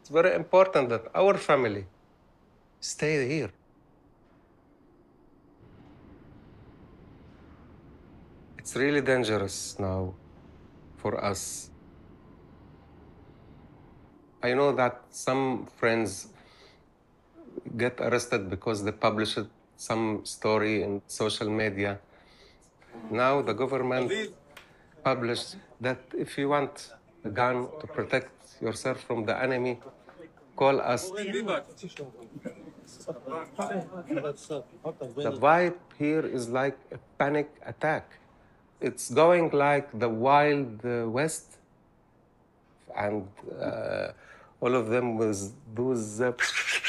It's very important that our family stay here. It's really dangerous now for us. I know that some friends get arrested because they published some story in social media. Now the government published that if you want a gun to protect yourself from the enemy, call us. The vibe here is like a panic attack. It's going like the Wild West, and all of them with those